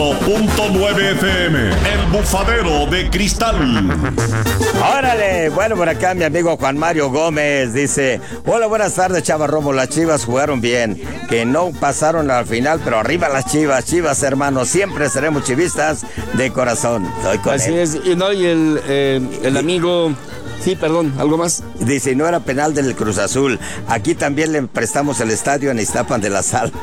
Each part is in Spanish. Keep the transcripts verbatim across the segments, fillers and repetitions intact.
punto nueve F M, el bufadero de cristal. Órale, bueno, por acá mi amigo Juan Mario Gómez dice: hola, buenas tardes, Chava Romo, las Chivas jugaron bien, que no pasaron al final, pero arriba las Chivas, Chivas hermanos, siempre seremos chivistas de corazón. Estoy con Así él. es, y no, y el, eh, el amigo... Sí, perdón, ¿algo más? Dice, no era penal del Cruz Azul. Aquí también le prestamos el estadio en Iztapan de la Sal.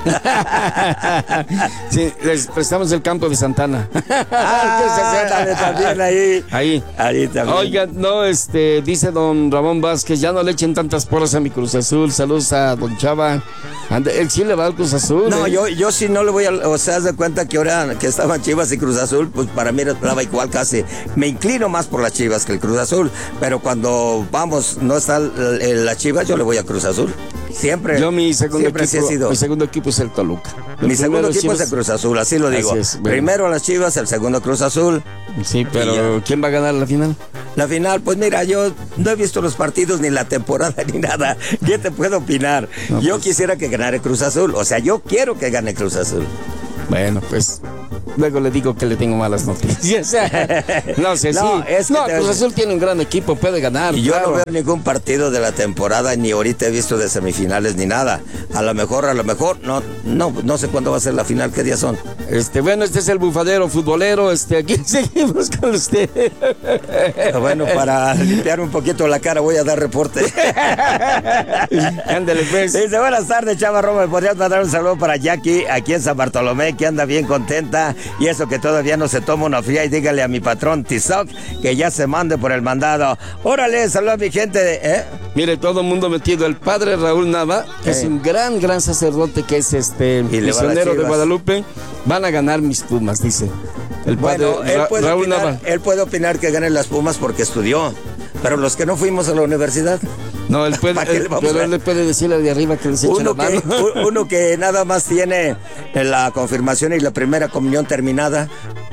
Sí, les prestamos el campo de Santana. Ah, también ahí. Ahí. Ahí también. Oiga, no, este, dice don Ramón Vázquez, ya no le echen tantas porras a mi Cruz Azul. Saludos a don Chava. Ande, él sí le va al Cruz Azul. No, ¿eh? yo, yo sí no le voy a... O sea, haz de cuenta que ahora que estaban Chivas y Cruz Azul, pues para mí daba igual casi. Me inclino más por las Chivas que el Cruz Azul, pero cuando vamos, no está la Chivas, yo le voy a Cruz Azul. Siempre. Yo mi segundo siempre equipo, ha sido. mi segundo equipo es el Toluca. El Mi segundo equipo Chivas... es el Cruz Azul, así lo digo. Así es, bueno. Primero las Chivas, el segundo Cruz Azul. Sí, pero ¿quién va a ganar la final? La final, pues mira, yo no he visto los partidos ni la temporada ni nada. ¿Qué te puedo opinar? No, yo pues... quisiera que ganara Cruz Azul. O sea, yo quiero que gane Cruz Azul. Bueno, pues luego le digo que le tengo malas noticias. No sé, no, sí. Es no, te... Cruz Azul tiene un gran equipo, puede ganar. Y yo claro. no veo ningún partido de la temporada, ni ahorita he visto de semifinales ni nada. A lo mejor, a lo mejor, no, no, no sé cuándo va a ser la final, qué días son. Este, bueno, este es el bufadero futbolero, este, aquí seguimos con usted. Bueno, para limpiar un poquito la cara voy a dar reporte. Ándale, pues. Dice, buenas tardes, Chava Roma, ¿me podrías mandar un saludo para Jackie aquí en San Bartolomé, que anda bien contenta, y eso que todavía no se toma una fría, y dígale a mi patrón Tizoc que ya se mande por el mandado. Órale, saludos a mi gente de, ¿eh? Mire, todo el mundo metido, el padre Raúl Nava, que eh. es un gran, gran sacerdote, que es este misionero de Guadalupe. Van a ganar mis Pumas, dice el padre bueno, él Ra puede Raúl opinar, Nava. Él puede opinar que ganen las Pumas porque estudió, pero los que no fuimos a la universidad... No, él puede, él, pero él le puede decir al de arriba que les eche uno la mano. Que, uno que nada más tiene la confirmación y la primera comunión terminada.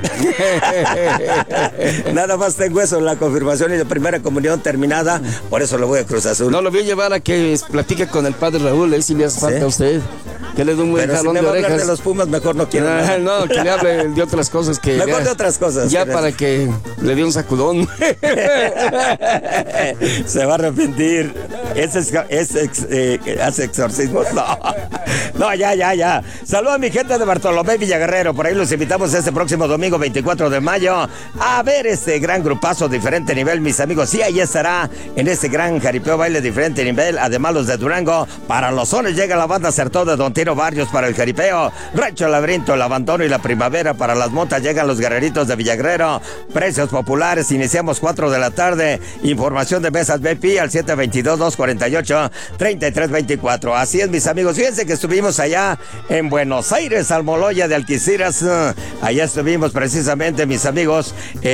Nada más tengo eso, la confirmación y la primera comunión terminada. Por eso lo voy a Cruz Azul. No, lo voy a llevar a que platique con el padre Raúl, él si le hace falta ¿sí? a usted. Que le dé un buen pero jalón si me de va orejas. A hablar de los Pumas, mejor no quiero. No, no, que le hable de otras cosas. Que mejor ya, de otras cosas. Ya para que le dé un sacudón. Se va a arrepentir. ¿Es, es ex, eh, ¿Hace exorcismos? No. No, ya, ya, ya. Saludos a mi gente de Bartolomé Villaguerrero. Por ahí los invitamos este próximo domingo veinticuatro de mayo a ver este gran grupazo diferente nivel, mis amigos. Sí, ahí estará en este gran jaripeo baile diferente nivel. Además, los de Durango. Para los sones llega la banda Acertó de Don Tiro Barrios para el jaripeo. Rancho Laberinto, el abandono y la primavera. Para las motas llegan los guerreritos de Villaguerrero. Precios populares. Iniciamos cuatro de la tarde. Información de mesas B P al siete veintidós, dos cuarenta y ocho, treinta y tres veinticuatro. Así es, mis amigos. Fíjense que estuvimos allá en Buenos Aires, Almoloya de Algeciras. Allá estuvimos precisamente, mis amigos,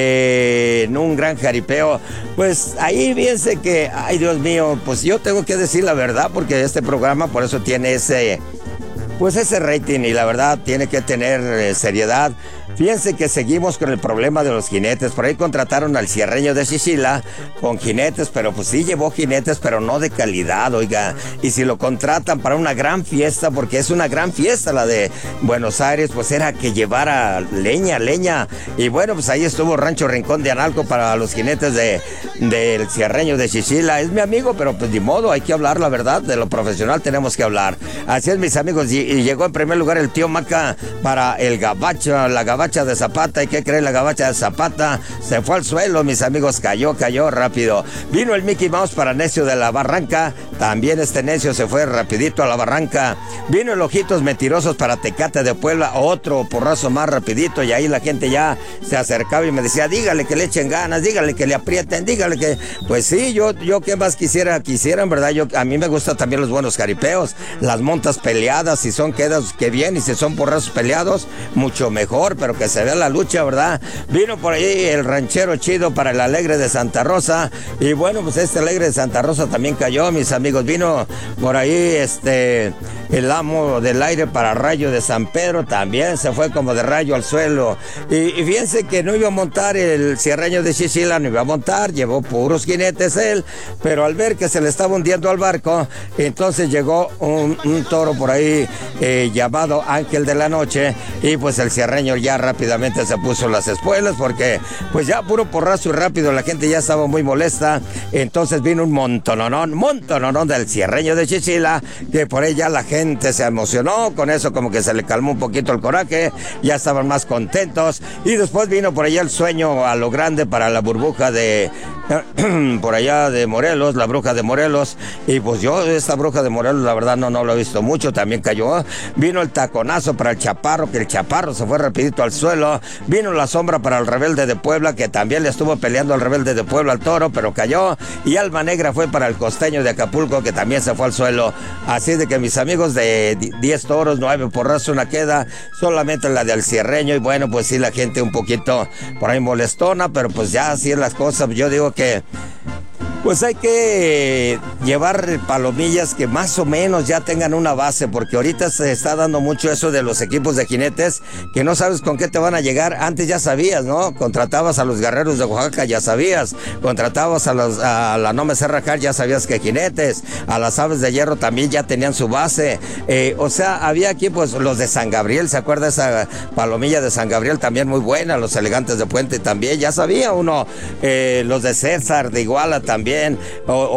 eh, en un gran jaripeo. Pues ahí fíjense que, ay Dios mío, pues yo tengo que decir la verdad, porque este programa por eso tiene ese, pues ese rating, y la verdad tiene que tener eh, seriedad. Fíjense que seguimos con el problema de los jinetes. Por ahí contrataron al cierreño de Xixila con jinetes, pero pues sí llevó jinetes, pero no de calidad, oiga. Y si lo contratan para una gran fiesta, porque es una gran fiesta la de Buenos Aires, pues era que llevara leña, leña. Y bueno, pues ahí estuvo Rancho Rincón de Analco para los jinetes de del cierreño de Xixila. Es mi amigo, pero pues de modo, hay que hablar la verdad, de lo profesional tenemos que hablar. Así es, mis amigos, y, y llegó en primer lugar el tío Maca para el gabacho, la gabacha de Zapata. ¿Y qué cree? La gabacha de Zapata se fue al suelo, mis amigos, cayó, cayó rápido. Vino el Mickey Mouse para Necio de la Barranca, también este Necio se fue rapidito a la Barranca. Vino el Ojitos Mentirosos para Tecate de Puebla, otro porrazo más rapidito, y ahí la gente ya se acercaba y me decía, dígale que le echen ganas, dígale que le aprieten, dígale que... Pues sí, yo, yo qué más quisiera, quisieran, ¿verdad? Yo, a mí me gustan también los buenos jaripeos, las montas peleadas, si son quedas, que bien, y si son porrazos peleados, mucho mejor, pero que se vea la lucha, ¿verdad? Vino por ahí el ranchero chido para el Alegre de Santa Rosa, y bueno, pues este Alegre de Santa Rosa también cayó, mis amigos. amigos. Vino por ahí este el amo del aire para Rayo de San Pedro, también se fue como de rayo al suelo. Y, y fíjense que no iba a montar el cierreño de Chinchila, no iba a montar, llevó puros jinetes él, pero al ver que se le estaba hundiendo al barco, entonces llegó un, un toro por ahí eh, llamado Ángel de la Noche, y pues el cierreño ya rápidamente se puso las espuelas, porque pues ya puro porrazo y rápido la gente ya estaba muy molesta. Entonces vino un montononón, montononón del cierreño de Chinchila, que por ahí ya la gente se emocionó, con eso como que se le calmó un poquito el coraje, ya estaban más contentos. Y después vino por allá el sueño a lo grande para la burbuja de por allá de Morelos, la bruja de Morelos. Y pues yo esta bruja de Morelos la verdad no, no lo he visto mucho, también cayó. Vino el taconazo para el Chaparro, que el Chaparro se fue rapidito al suelo. Vino la sombra para el Rebelde de Puebla, que también le estuvo peleando al Rebelde de Puebla al toro, pero cayó. Y Alma Negra fue para el Costeño de Acapulco, que también se fue al suelo. Así de que mis amigos, de diez toros, nueve porrazos, una queda, solamente la del cierreño. Y bueno, pues sí, la gente un poquito por ahí molestona, pero pues ya así es las cosas. Yo digo que pues hay que llevar palomillas que más o menos ya tengan una base, porque ahorita se está dando mucho eso de los equipos de jinetes, que no sabes con qué te van a llegar. Antes ya sabías, ¿no? Contratabas a los guerreros de Oaxaca, ya sabías. Contratabas a, los, a la No Me Sé Rajar, ya sabías que jinetes. A las Aves de Hierro también ya tenían su base. Eh, o sea, había aquí pues los de San Gabriel, ¿se acuerda esa palomilla de San Gabriel? También muy buena. Los Elegantes de Puente también, ya sabía uno. Eh, los de César de Iguala también. O,